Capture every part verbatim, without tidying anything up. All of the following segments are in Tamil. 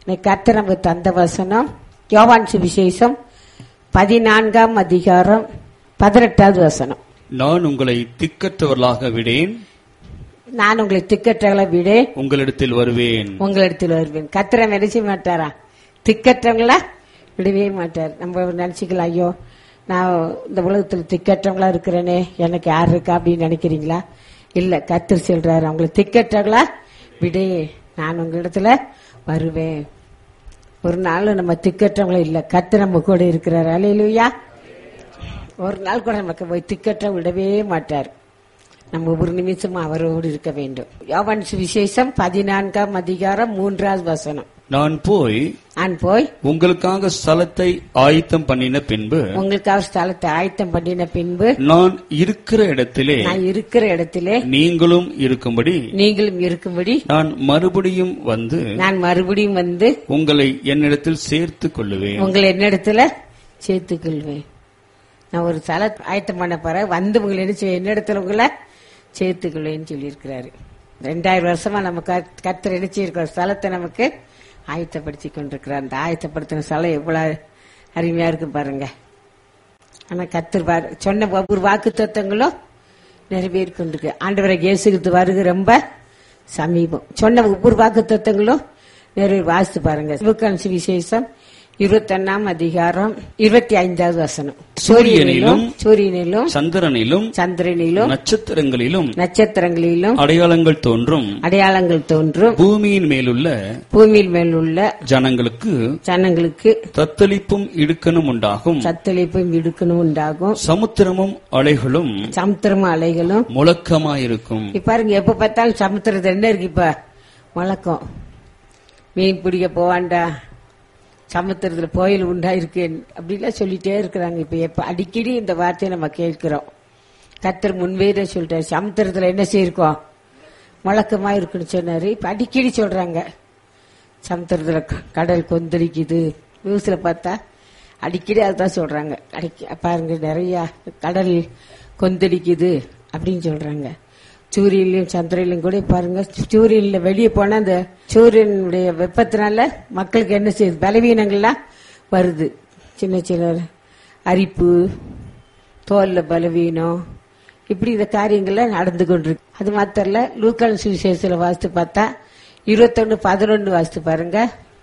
கர்த்தர் நமக்கு தந்த வசனம் யோவான் சுவிசேஷம் பதினான்காம் அதிகாரம் பதினெட்டாவது வசனம். நான் உங்களை திக்கற்றவர்களாக விடேன், நான் உங்களை திக்கற்றவர்களை விடேன், உங்களிடத்தில் வருவேன் உங்களிடத்தில் வருவேன். கர்த்தரை நினைச்ச மாட்டாரா? திக்கற்றவங்களா விடவே மாட்டார். நம்ம நினைச்சுக்கலாம், ஐயோ நான் இந்த உலகத்தில் திக்கற்றவங்களா இருக்கிறேனே, எனக்கு யார் இருக்கா அப்படின்னு நினைக்கிறீங்களா? இல்ல, கர்த்தர் சொல்றாரு, அவங்களை திக்கற்றவங்களா விடே, நான் உங்களிடத்துல வருவேன். ஒரு நாள் நம்ம திக்கற்றவங்கள இல்ல, கர்த்தர் நம்ம கூட இருக்கிறார். அல்லேலூயா. ஒரு நாள் கூட நமக்கு போய் திக்கற்ற விடவே மாட்டார். நம்ம ஒரு நிமிஷம் அவரோடு இருக்க வேண்டும். யோவான் சுவிசேஷம் பதினான்காம் அதிகாரம் மூன்றாவது வசனம். நான் போய் நான் போய் உங்களுக்காக ஸ்தலத்தை ஆயத்தம் பண்ணின பின்பு உங்களுக்காக ஸ்தலத்தை ஆயத்தம் பண்ணின பின்பு நான் இருக்கிற இடத்திலே நான் இருக்கிற இடத்திலே நீங்களும் இருக்கும்படி நீங்களும் இருக்கும்படி நான் மறுபடியும் வந்து நான் மறுபடியும் வந்து உங்களை என்னிடத்தில் சேர்த்துக் கொள்ளுவேன். உங்களை என்னிடத்துல சேர்த்துக் கொள்வேன். நான் ஒரு ஸ்தல ஆயத்தம் பண்ண போற வந்து உங்களை என்ன என்னிடத்துல உங்களை சேர்த்துக் கொள்வேன்னு சொல்லி இருக்கிறாரு. ரெண்டாயிரம் வருஷமா நம்ம கர்த்தர் நினைச்சிருக்கிற ஸ்தலத்தை நமக்கு ஆயத்தப்படுத்தி கொண்டிருக்கிறார். அந்த ஆயத்தப்படுத்தின ஸ்தலம் எவ்வளவு அருமையா இருக்கு பாருங்க. ஆனா கர்த்தர் சொன்ன ஒவ்வொரு வாக்கு தத்தங்களும் நிறைவேறி கொண்டிருக்கு. ஆண்டவரை இயேசுக்கு வருகை ரொம்ப சமீபம். சொன்ன ஒவ்வொரு வாக்கு தத்தங்களும் நிறைவேறி வாசித்து பாருங்க. லூக்கான் சுவிசேஷம் இருபத்தி ஒன்னாம் அதிகாரம் இருபத்தி ஐந்தாவது வசனம். சூரியனிலும் சூரியனிலும் சந்திரனிலும் சந்திரனிலும் நட்சத்திரங்களிலும் நட்சத்திரங்களிலும் அடையாளங்கள் தோன்றும் அடையாளங்கள் தோன்றும் பூமியின் மேலுள்ள பூமியின் மேலுள்ள ஜனங்களுக்கு ஜனங்களுக்கு தத்தளிப்பும் இடுக்கணும் உண்டாகும். தத்தளிப்பும் இடுக்கணும் உண்டாகும். சமுத்திரமும் அலைகளும் சமுத்திரமும் அலைகளும் முழக்கமாயிருக்கும். இப்ப பாருங்க, எப்ப பார்த்தாலும் சமுத்திரத்துல என்ன இருக்கு? இப்ப முழக்கம். மீன் பிடிக்க போவாண்டா, சமுத்திரத்துல கோயில் உண்டா இருக்கு அப்படிலாம் சொல்லிட்டே இருக்கிறாங்க. இப்ப எப்ப அடிக்கடி இந்த வார்த்தையை நம்ம கேட்கிறோம். கர்த்தர் முன்வேற சொல்றாரு, சமுத்திரத்துல என்ன செய்யிருக்கோம்? முழக்கமா இருக்குன்னு சொன்னாரு. இப்ப அடிக்கடி சொல்றாங்க, சமுத்திரத்துல கடல் கொந்தளிக்குது. நியூஸ்ல பார்த்தா அடிக்கடி அதுதான் சொல்றாங்க. அடிக்க பாருங்க, நிறைய கடல் கொந்தளிக்குது அப்படின்னு சொல்றாங்க. சூரியன்லயும் சந்திரன்லயும் கூட பாருங்க, சூரியன்ல வெளியே போனா அந்த சூரியனுடைய வெப்பத்தினால மக்களுக்கு என்ன செய்யுது? பலவீனங்கள்லாம் வருது. சின்ன சின்ன அரிப்பு, தோல்ல பலவீனம், இப்படி இந்த காரியங்கள்லாம் நடந்து கொண்டிருக்கு. அது மாத்திரல, லூக்கான் சுவிசேஷத்துல வாசித்து பார்த்தா இருபத்தொன்னு பதினொன்னு வாசித்து பாருங்க.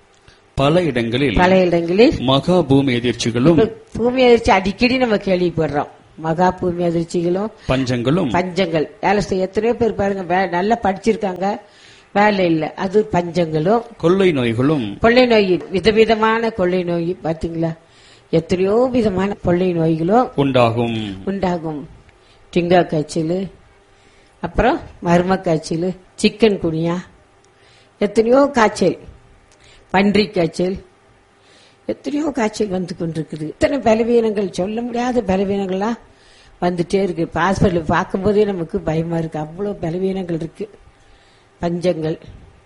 பல இடங்களில் பல இடங்களில் மகா பூமி எதிர்ச்சிகளும் பூமி எதிர்ச்சி அடிக்கடி நம்ம கேள்விப்படுறோம். மகா பூமி அதிர்ச்சிகளும் பஞ்சங்களும் பஞ்சங்கள் வேலை செய்ய எத்தனையோ பேர் பாருங்க, நல்லா படிச்சிருக்காங்க, வேலை இல்ல. அது பஞ்சங்களும் கொள்ளை நோய்களும் கொள்ளை நோய், விதவிதமான கொள்ளை நோய். பாத்தீங்களா, எத்தனையோ விதமான கொள்ளை நோய்களும் உண்டாகும் உண்டாகும் டிங்கா காய்ச்சல், அப்புறம் மர்ம காய்ச்சல், சிக்கன் குனியா, எத்தனையோ காய்ச்சல், பன்றி காய்ச்சல், எத்தனையோ காய்ச்சல் வந்து கொண்டிருக்குது. இத்தனை பலவீனங்கள், சொல்ல முடியாத பலவீனங்கள்லாம் வந்துட்டே இருக்கு. ஹாஸ்பிட்டல் பார்க்கும் போதே நமக்கு பயமா இருக்கு, அவ்வளவு பலவீனங்கள் இருக்கு. பஞ்சங்கள்,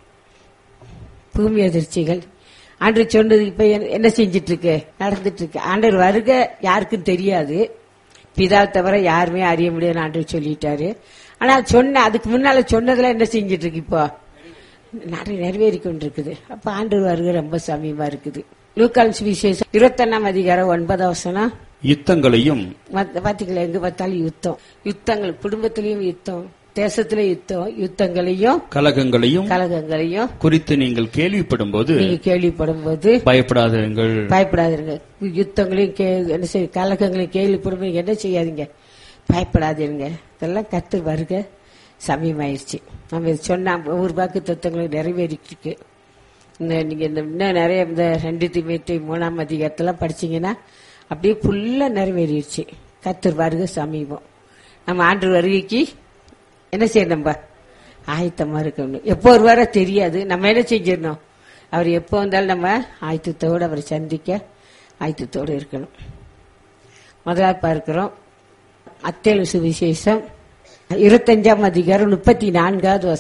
பூமி அதிர்ச்சிகள். ஆண்டவர் சொன்னது இப்ப என்ன செஞ்சிட்டு இருக்கு? நடந்துட்டு இருக்கு. ஆண்டவர் வருக யாருக்கும் தெரியாது, பிதா தவிர யாருமே அறிய முடியாது ஆண்டவர் சொல்லிட்டாரு. ஆனா சொன்ன அதுக்கு முன்னால சொன்னதுல என்ன செஞ்சிட்டு இருக்கு? இப்போ நிறைய நிறைவேறி கொண்டிருக்குது. அப்ப ஆண்டவர் வருகை ரொம்ப சமீபமா இருக்குது. லூக்கான் சுவிசேஷம் இருபத்தி ஒன்னாம் அதிகாரம் ஒன்பதாம் வசனம். யுத்தங்களையும் பாத்தீங்களா, எங்க பார்த்தாலும் யுத்தம், யுத்தங்கள், குடும்பத்திலையும் யுத்தம், தேசத்திலே யுத்தம், யுத்தங்களையும் கலகங்களையும் கலகங்களையும் குறித்து நீங்கள் கேள்விப்படும் போது நீங்க கேள்விப்படும் போது பயப்படாதீர்கள் பயப்படாதீங்க யுத்தங்களையும் என்ன செய்ய கலகங்களையும் கேள்விப்படும் போது என்ன செய்யாதீங்க, பயப்படாதீங்க. இதெல்லாம் கர்த்தர் வருகை சமயமாயிருச்சு. நம்ம சொன்ன ஒவ்வொரு வாக்கு தத்துவங்களும் நிறைவேறிட்டு இருக்கு. நீங்க இன்னும் நிறைய இந்த ரெண்டு தீமையை மூணாம் அதிகாரத்தெல்லாம் படிச்சீங்கன்னா அப்படியே ஃபுல்லா நிறைவேறிடுச்சு. கர்த்தர் வருகை சமீபம். நம்ம ஆண்டு வருகைக்கு என்ன செய்யணும்? நம்ம ஆயத்தமா இருக்கணும். எப்போ ஒரு வாரம் தெரியாது, நம்ம என்ன செஞ்சிடணும்? அவர் எப்போ வந்தாலும் நம்ம ஆயத்தத்தோடு அவரை சந்திக்க ஆயத்தத்தோடு இருக்கணும். முதலாவது பார்க்கிறோம் மத்தேயு சுவிசேஷம் இருபத்தஞ்சாம் அதிகாரம் முப்பத்தி நான்காவது வசனம்.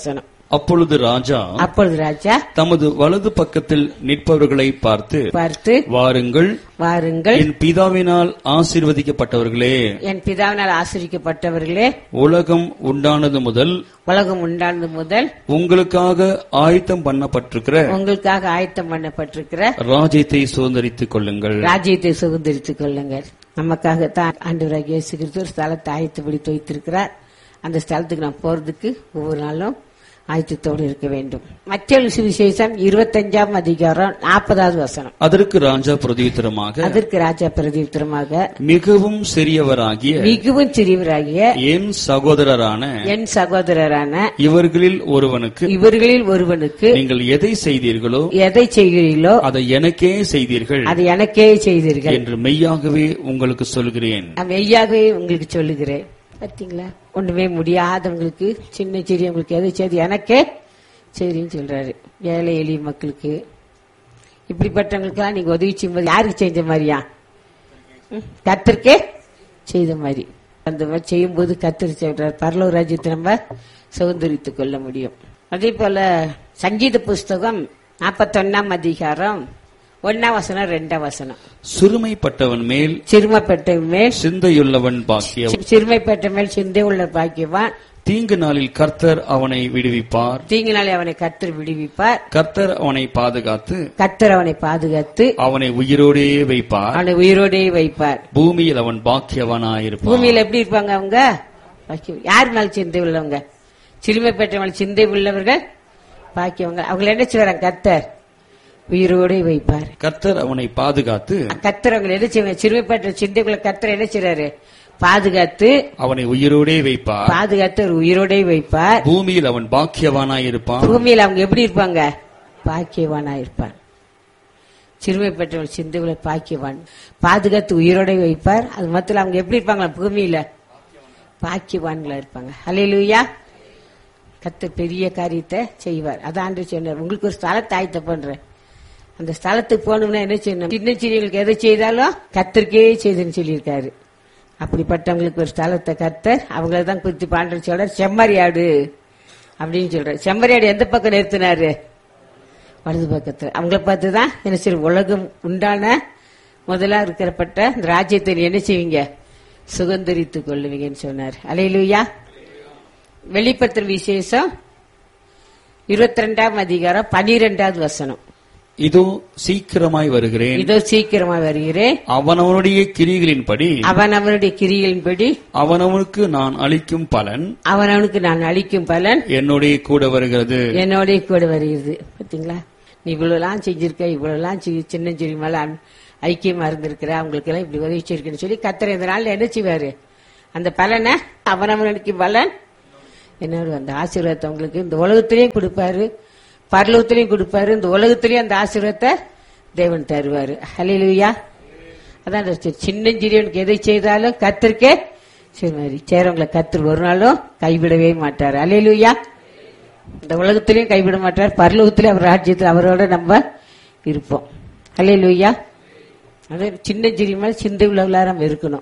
அப்பொழுது ராஜா அப்பொழுது ராஜா தமது வலது பக்கத்தில் நிற்பவர்களை பார்த்து பார்த்து, வாருங்கள், வாருங்கள், என் பிதாவினால் ஆசீர்வதிக்கப்பட்டவர்களே, என் பிதாவினால் ஆசீர்வதிக்கப்பட்டவர்களே, உலகம் உண்டானது முதல் உலகம் உண்டானது முதல் உங்களுக்காக ஆயத்தம் பண்ணப்பட்டிருக்கிற உங்களுக்காக ஆயத்தம் பண்ணப்பட்டிருக்கிற ராஜ்யத்தை சுதந்தரித்துக் கொள்ளுங்கள். ராஜ்யத்தை சுதந்திரித்துக் கொள்ளுங்கள். நமக்காகத்தான் ஆண்டவராகிய இயேசு கிறிஸ்து ஒரு ஸ்தலத்தை ஆயத்தப்படுத்தி வைத்திருக்கிறார். அந்த ஸ்தலத்துக்கு நாம் போறதுக்கு ஒவ்வொரு நாளும் ஆயத்தத்தோடு இருக்க வேண்டும். மத்தேயு சுவிசேஷம் இருபத்தஞ்சாம் அதிகாரம் நாற்பதாவது வசனம். அதற்கு ராஜா பிரதியுத்தரமாக அதற்கு ராஜா பிரதியுத்தரமாக மிகவும் சிறியவராகிய மிகவும் சிறியவராகிய என் சகோதரரான என் சகோதரரான இவர்களில் ஒருவனுக்கு இவர்களில் ஒருவனுக்கு நீங்கள் எதை செய்தீர்களோ எதை செய்கிறீர்களோ அதை எனக்கே செய்தீர்கள் அதை எனக்கே செய்தீர்கள் என்று மெய்யாகவே உங்களுக்கு சொல்கிறேன். நான் மெய்யாகவே உங்களுக்கு சொல்லுகிறேன். பாத்தீங்களா, ஒண்ணுமே முடியாதவங்களுக்கு, சின்ன சிறியவங்களுக்கு எதை செய்து எனக்கே சரின்னு சொல்றாரு. ஏழை எளிய மக்களுக்கு, இப்படிப்பட்டவங்களுக்கெல்லாம் நீங்க உதவி செய்யும்போது யாருக்கு செஞ்ச மாதிரியா? கர்த்தருக்கே செய்த மாதிரி. அந்த மாதிரி செய்யும் போது கர்த்தர் சொல்றாரு, பரலோக ராஜ்யத்தை நம்ம சுதந்திரித்துக் கொள்ள முடியும். அதே போல சங்கீத புஸ்தகம் நாற்பத்தி ஒன்னாம் அதிகாரம் ஒன்னாம் வசனம் ரெண்டாம் வசனம். சிறுமைப்பட்டவன் மேல் சிறுமைப்பட்டவன் மேல் சிந்தையுள்ளவன் பாக்கியவான். சிறுமைப்பட்ட மேல் சிந்தை உள்ள பாக்கியவான். தீங்கு நாளில் கர்த்தர் அவனை விடுவிப்பார். தீங்கு நாளில் அவனை கர்த்தர் விடுவிப்பார். கர்த்தர் அவனை பாதுகாத்து கர்த்தர் அவனை பாதுகாத்து அவனை உயிரோடே வைப்பார். அவனை உயிரோடே வைப்பார். பூமியில் அவன் பாக்கியவானாயிருப்பான். பூமியில எப்படி இருப்பாங்க அவங்க? யார் மேல் சிந்தை உள்ளவங்க? சிறுமைப்பட்ட மேல் சிந்தை உள்ளவர்கள் பாக்கியவங்க. அவங்க என்ன செய்வாங்க? கர்த்தர் உயிரோடு வைப்பார். கர்த்தர் அவனை பாதுகாத்து கர்த்தர் அவங்களை என்ன செய்வாங்க? சிறுமைப்பட்ட சிந்தைக்குள்ள கர்த்தர் என்ன செய்றாரு? பாதுகாத்து அவனை உயிரோடே வைப்பார். பாதுகாத்து உயிரோடே வைப்பார். பூமியில் அவன் பாக்கியவானாயிருப்பான். பூமியில் அவங்க எப்படி இருப்பாங்க? பாக்கியவானாயிருப்பான். சிறுமைப்பட்டவன் சிந்தைக்குள்ள பாக்கியவான், பாதுகாத்து உயிரோட வைப்பார். அது மொத்தம் அவங்க எப்படி இருப்பாங்களா? பூமியில பாக்கியவான்களா இருப்பாங்க. ஹல்லேலூயா. கர்த்தர் பெரிய காரியத்தை செய்வார். அதான் ஆண்டவர் சொன்னார், உங்களுக்கு ஒரு ஸ்தலத்தை ஆயத்த பண்றேன். அந்த ஸ்தலத்துக்கு போகணும்னா என்ன செய்யணும்? சின்ன சிறியவங்களுக்கு எதை செய்தாலும் கர்த்தருக்கே செய்துன்னு சொல்லியிருக்காரு. அப்படிப்பட்டவங்களுக்கு ஒரு ஸ்தலத்தை கர்த்தர் அவங்கள தான் குறித்து பாண்டர் சொல்றார், செம்மறியாடு அப்படின்னு சொல்றாரு. செம்மறியாடு எந்த பக்கம் நிறுத்தினாரு? வலது பக்கத்துல. அவங்கள பார்த்துதான் என்ன செய்ய, உலகம் உண்டான முதலா இருக்கிறப்பட்ட இந்த ராஜ்யத்தை என்ன செய்வீங்க? சுதந்திரித்துக் கொள்ளுவீங்கன்னு சொன்னார். அல்லேலூயா. வெளிப்படுத்தல் விசேஷம் இருபத்தி ரெண்டாம் அதிகாரம் பனிரெண்டாவது வசனம். இதோ சீக்கிரமாய் வருகிறேன், இதோ சீக்கிரமாய் வருகிறேன், அவனவனுடைய கிரிகளின்படி அவனவனுடைய கிரிகளின்படி அவனவனுக்கு நான் அளிக்கும் பலன் அவனவனுக்கு நான் அளிக்கும் பலன் என்னுடைய கூட வருகிறது என்னோட கூட வருகிறது. பாத்தீங்களா, நீ இவ்வளவுலாம் செஞ்சிருக்க, இவ்வளவுலாம் சின்ன சிறு மேல ஐக்கியமா இருந்திருக்கிற, அவங்களுக்கு எல்லாம் இப்படி உதவிச்சிருக்குன்னு சொல்லி கர்த்தர் இந்த நாள்ல என்ன செய்வாரு? அந்த பலனை அவனவனுக்கு பலன் என்னோட அந்த ஆசீர்வாதத்தை உங்களுக்கு இந்த உலகத்திலையும் கொடுப்பாரு, பரலோகத்திலையும் கொடுப்பாரு. இந்த உலகத்திலையும் அந்த ஆசீர்வாதத்தை தேவன் தருவாரு. ஹல்லேலூயா. அதான் சின்னஞ்சிறியவனுக்கு எதை செய்தாலும் கர்த்தருக்கே சரி மாதிரி சேரவங்களை கர்த்தர் ஒரு நாளும் கைவிடவே மாட்டார். ஹல்லேலூயா. இந்த உலகத்திலையும் கைவிட மாட்டார், பரலோகத்திலையும் அவர் ராஜ்யத்தில் அவரோட நம்ம இருப்போம். ஹல்லேலூயா. அது சின்னஞ்சிறிய மேல சிந்தை உள்ளவர்களாக இருக்கணும்.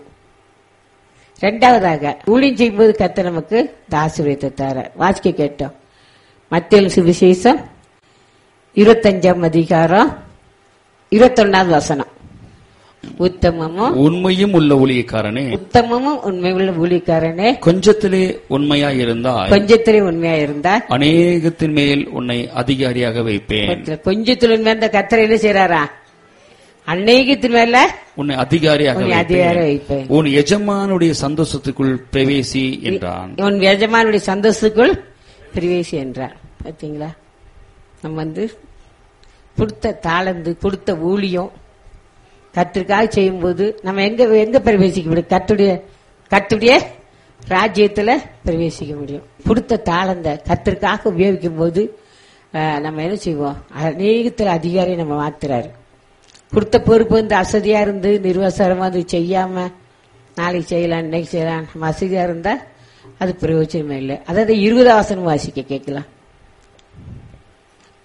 ரெண்டாவதாக ஊழியம் செய்யும் போது கர்த்தர் நமக்கு ஆசீர்வாதத்தை தரார். வாசிக்க கேட்டோம். மத்தேயு சுவிசேஷம் இருபத்தஞ்சாம் அதிகாரம் இருபத்தொன்னாவது வசனம். உத்தமமும் உண்மையும் உள்ள ஊழியக்காரனே, உத்தமமும் உண்மையுள்ள ஊழியக்காரனே, கொஞ்சத்திலே உண்மையாய் இருந்தால் கொஞ்சத்திலே உண்மையா இருந்தால் அநேகத்தின் மேல் உன்னை அதிகாரியாக வைப்பேன். கொஞ்சத்தில் உண்மையா இருந்த கர்த்தர் என்ன செய்யறாரா? அநேகத்தின் மேல உன்னை அதிகாரியாக அதிகாரம் வைப்பேன். உன் எஜமானுடைய சந்தோஷத்துக்குள் பிரவேசி என்றான். உன் எஜமானுடைய சந்தோஷத்துக்குள் பிரவேசி என்றார். பாத்தீங்களா, நம்ம வந்து கொடுத்த தாளந்து கொடுத்த ஊழியம் கர்த்தருக்காக செய்யும் போது நம்ம எங்க எங்க பிரவேசிக்க முடியும்? கர்த்தருடைய கர்த்தருடைய ராஜ்யத்துல பிரவேசிக்க முடியும். கொடுத்த தாளந்த கர்த்தருக்காக உபயோகிக்கும் போது நம்ம என்ன செய்வோம்? அநேகத்துல அதிகாரியை நம்ம மாத்துறாரு. கொடுத்த பொறுப்பு வந்து அசதியா இருந்து நிர்வாசமா வந்து செய்யாம நாளைக்கு செய்யலாம் இன்னைக்கு செய்யலாம் நம்ம அசதியா இருந்தா அது பிரயோஜனமே இல்லை. அதாவது இருபது ஆசனம் வாசிக்க கேட்கலாம்.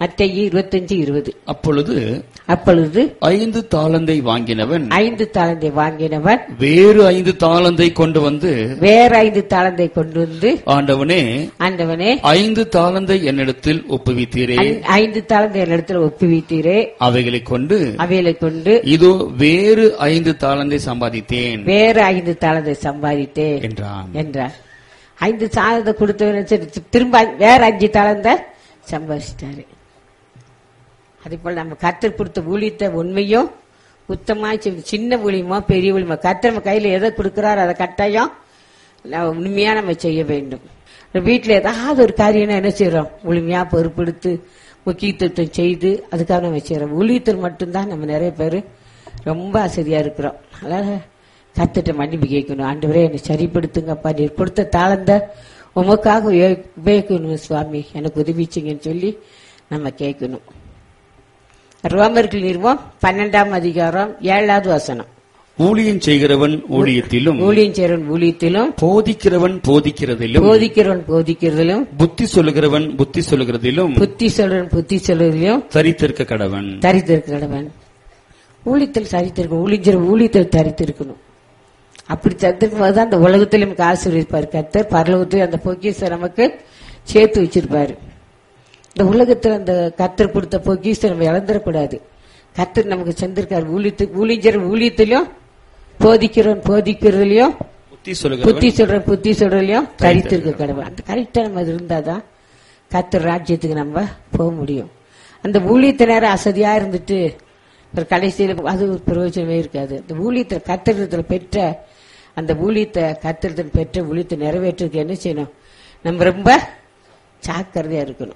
மத்தேயு இருபத்தஞ்சு இருபது. அப்பொழுது அப்பொழுது ஐந்து தாலந்தை வாங்கினவன் ஐந்து தாளந்தை வாங்கினவன் வேறு ஐந்து தாலந்தை கொண்டு வந்து, வேற ஐந்து தாளந்தை கொண்டு வந்து, ஆண்டவனே, ஆண்டவனே, ஐந்து தாலந்தை என்னிடத்தில் ஒப்புவித்தீரே, ஐ- ஐந்து தாளந்தை என்னிடத்தில் ஒப்புவித்தீரே, அவைகளை கொண்டு அவைகளை கொண்டு இதோ வேறு ஐந்து தாலந்தை சம்பாதித்தேன் வேற ஐந்து தாளந்தை சம்பாதித்தேன் என்றான். என்றார். ஐந்து தாளந்தை கொடுத்தவன் சரி, திரும்ப வேற அஞ்சு தாளந்தை சம்பாதிச்சிட்டாரு. அதே போல நம்ம கர்த்தர் கொடுத்த ஊழியத்தை உண்மையும் உத்தமா செய்யணும். சின்ன ஊழியமோ பெரிய ஊழியமோ கர்த்தர் நம்ம கையில எதை கொடுக்கிறாரோ அதை கட்டாயம் நம்ம உண்மையா நம்ம செய்ய வேண்டும். வீட்டுல ஏதாவது ஒரு காரியம் என்ன செய்யறோம், முழுமையா பொறுப்பெடுத்து முக்கியத்துவத்தை செய்து அதுக்காக நம்ம செய்யறோம். ஊழியத்தில் மட்டும்தான் நம்ம நிறைய பேர் ரொம்ப அசதியா இருக்கிறோம். அதனால கர்த்தர்ட்ட மன்னிப்பு கேட்கணும். ஆண்டவரே என்னை சரிப்படுத்துங்கப்பா, நீர் கொடுத்த தாளந்த உமக்காக உபயோ- உபயோகிக்கணும் சுவாமி, எனக்கு உதவிச்சிங்கன்னு சொல்லி நம்ம கேட்கணும். ரோமர்கள் நிறுவம் பன்னெண்டாம் அதிகாரம் ஏழாவது வசனம். ஊழியம் செய்கிறவன் ஊழியத்திலும், ஊழியம் செய்றவன் ஊழியத்திலும், போதிக்கிறவன் போதிக்கிறதிலும், போதிக்கிறவன் போதிக்கிறதிலும், புத்தி சொல்லுகிறவன் புத்தி சொல்லுகிறதிலும் புத்தி சொல்றவன் புத்தி சொல்றதிலும் தரித்திருக்க கடவன். தரித்திருக்கிறவன். ஊழியத்தில் சரித்திருக்கணும். ஊழியர் ஊழியத்தில் தரித்திருக்கணும். அப்படி தரித்திருக்கும் போதுதான் அந்த உலகத்திலும் நமக்கு ஆசீர்வதிப்பார் கர்த்தர். பரலோகத்தில் அந்த பொக்கிஷத்தை நமக்கு சேர்த்து வச்சிருப்பாரு. இந்த உலகத்தில் அந்த கர்த்தர் கொடுத்த பொக்கிஷத்தை நம்ம இழந்துடக்கூடாது. கர்த்தர் நமக்கு செஞ்சிருக்காரு. ஊழியத்து ஊழியர் ஊழியத்திலும், போதிக்கிறவன் போதிக்கிறதுலயும், புத்தி புத்தி சொல்லுகிறவன் சொல்றவன் புத்தி சொல்றதுலயும் தரித்திருக்க கடவுள். அந்த கரெக்டா நம்ம அது இருந்தாதான் கர்த்தர் ராஜ்யத்துக்கு நம்ம போக முடியும். அந்த ஊழியத்தை நேரம் அசதியா இருந்துட்டு ஒரு கடைசியில அது ஒரு பிரயோஜனமே இருக்காது. அந்த ஊழியத்தை கர்த்தரிடத்துல பெற்ற அந்த ஊழியத்தை கர்த்தரிடத்தில் பெற்ற ஊழியத்தை நிறைவேற்றுறதுக்கு என்ன செய்யணும், நம்ம ரொம்ப ஜாக்கிரதையா இருக்கணும்.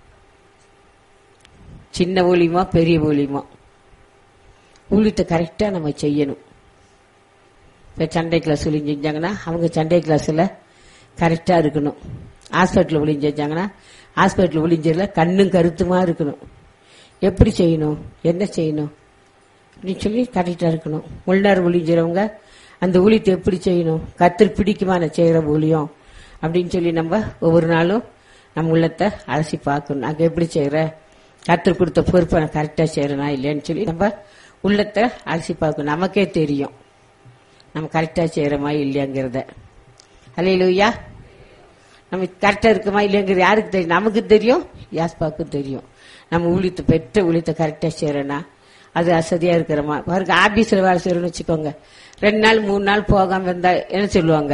சின்ன ஊழியமா பெரிய ஊழியமா ஊழியத்தை கரெக்டா நம்ம செய்யணும். இப்ப சண்டே கிளாஸ் ஒளிஞ்சு செஞ்சாங்கன்னா அவங்க சண்டே கிளாஸ்ல கரெக்டா இருக்கணும். ஹாஸ்பிட்டல் ஒளிஞ்சு செஞ்சாங்கன்னா ஹாஸ்பிட்டல் ஒளிஞ்சதுல கண்ணும் கருத்துமா இருக்கணும். எப்படி செய்யணும், என்ன செய்யணும் அப்படின்னு சொல்லி கரெக்டா இருக்கணும். உள்நாறு ஒளிஞ்சிறவங்க அந்த ஊழியத்தை எப்படி செய்யணும், கர்த்தர் பிடிக்குமா நான் செய்யற ஊழியம் அப்படின்னு சொல்லி நம்ம ஒவ்வொரு நாளும் நம்ம உள்ளத்தை அலசி பார்க்கணும். நாங்க எப்படி செய்யற, கர்த்தர் கொடுத்த பொறுப்பை நான் கரெக்டா செய்யறேனா இல்லைன்னு சொல்லி நம்ம உள்ளத்தை அலசி பார்க்கணும். நமக்கே தெரியும் நம்ம கரெக்டா செய்யறோமா இல்லையாங்கிறத. அல்லேலூயா. நம்ம கரெக்டா இருக்குமா இல்லையாங்கிறது யாருக்கு தெரியும், நமக்கு தெரியும், யாஸ்பாவுக்கும் தெரியும். நம்ம ஊழியத்தை பெற்ற ஊழியத்தை கரெக்டா செய்யறோம்னா அது அசதியா இருக்கிறோமா. பாருங்க, ஆபீஸ்ல வேலை செய்யறோம்னு வச்சுக்கோங்க, ரெண்டு நாள் மூணு நாள் போகாம இருந்தா என்ன சொல்லுவாங்க,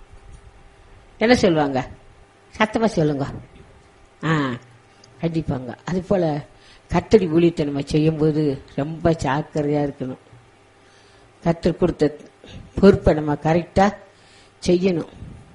என்ன சொல்லுவாங்க, சத்தமா சொல்லுங்க, ஆ கண்டிப்பாங்க. அது போல கர்த்தடி ஊழியத்தை நம்ம செய்யும் போது ரொம்ப ஜாக்கிரதையா இருக்கணும். கர்த்தர் கொடுத்த பொறுப்பை நம்ம கரெக்டா செய்யணும்.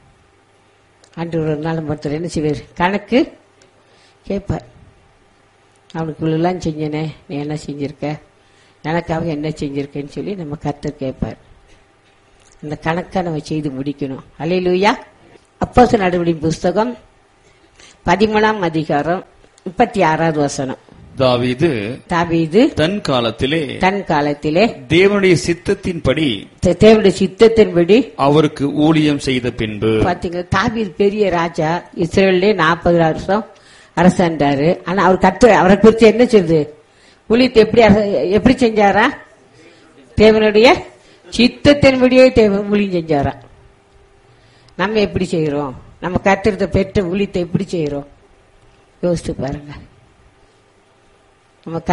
அன்று ஒரு நாள் ஒருத்தர் என்ன செய்வார், கணக்கு கேட்பார். அவனுக்கு இவ்வளவுலாம் செஞ்சனே, நீ என்ன செஞ்சிருக்க, எனக்காக என்ன செஞ்சிருக்கேன்னு சொல்லி நம்ம கர்த்தர் கேட்பார். அந்த கணக்கை நம்ம செய்து முடிக்கணும். அல்லேலூயா. அப்போஸ்தலர் நடவடிக்கையின் புஸ்தகம் பதிமூணாம் அதிகாரம் முப்பத்தி ஆறாவது வசனம். தாவீது தாவீது தன் காலத்திலே தன் காலத்திலே தேவனுடைய சித்தத்தின்படி தேவனுடைய சித்தத்தின்படி அவருக்கு ஊழியம் செய்த பின்பு. பாத்தீங்களா, தாவீது பெரிய ராஜா, இஸ்ரேல்லே நாற்பது வருஷம் அரசாண்டாரு. ஆனா அவர் கத்து அவரை குறித்து என்ன செய்யுது, ஊழியத்தை எப்படி எப்படி செஞ்சாரா, தேவனுடைய சித்தத்தின்படியே தேவன் ஊழியம் செஞ்சாரா. நம்ம எப்படி செய்யறோம், நம்ம கத்திரத்தை பெற்ற ஊழியத்தை எப்படி செய்யறோம் யோசித்து பாருங்க. நம்ம